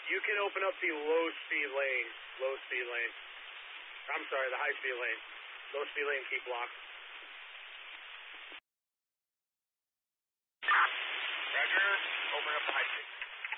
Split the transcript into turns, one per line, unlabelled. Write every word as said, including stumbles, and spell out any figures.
You can open up the low speed lane. Low speed lane. I'm sorry, the high speed lane. Low speed lane, keep blocked.